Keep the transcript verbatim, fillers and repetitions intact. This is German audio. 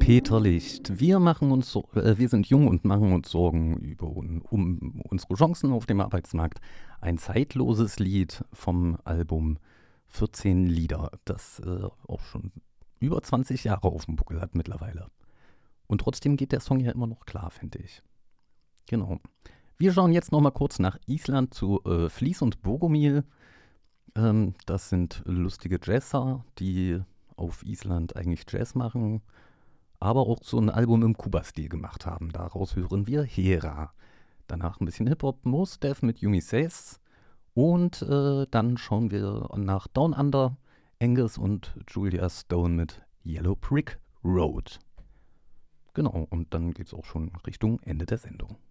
Peter Licht. Wir machen uns, so- äh, wir sind jung und machen uns Sorgen über un- um unsere Chancen auf dem Arbeitsmarkt. Ein zeitloses Lied vom Album vierzehn Lieder, das äh, auch schon über zwanzig Jahre auf dem Buckel hat mittlerweile. Und trotzdem geht der Song ja immer noch klar, finde ich. Genau. Wir schauen jetzt noch mal kurz nach Island zu äh, Flis und Bogomil. Ähm, das sind lustige Jazzer, die auf Island eigentlich Jazz machen, aber auch so ein Album im Kuba-Stil gemacht haben. Daraus hören wir Hera. Danach ein bisschen Hip-Hop, Mos Def mit Yumi Says. Und äh, dann schauen wir nach Down Under, Angus und Julia Stone mit Yellow Brick Road. Genau, und dann geht's auch schon Richtung Ende der Sendung.